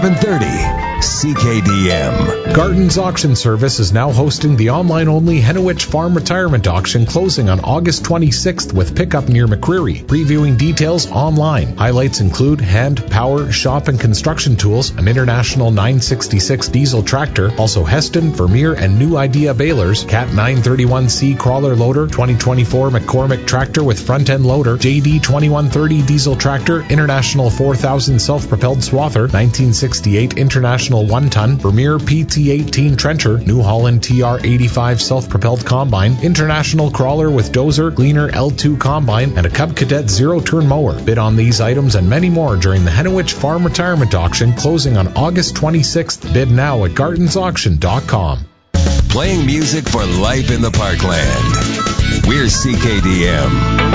730 CKDM. Garden's Auction Service is now hosting the online-only Henowich Farm Retirement Auction closing on August 26th with pickup near McCreary. Previewing details online. Highlights include hand, power, shop, and construction tools, an International 966 diesel tractor, also Heston, Vermeer, and New Idea balers, Cat 931C crawler loader, 2024 McCormick tractor with front-end loader, JD 2130 diesel tractor, International 4000 self-propelled swather, 1968 International 1-ton, Vermeer PT18 trencher, New Holland TR85 self-propelled combine, International crawler with dozer, Gleaner L2 combine, and a Cub Cadet zero-turn mower. Bid on these items and many more during the Henowich Farm Retirement Auction closing on August 26th. Bid now at gardensauction.com. Playing music for life in the Parkland. We're CKDM.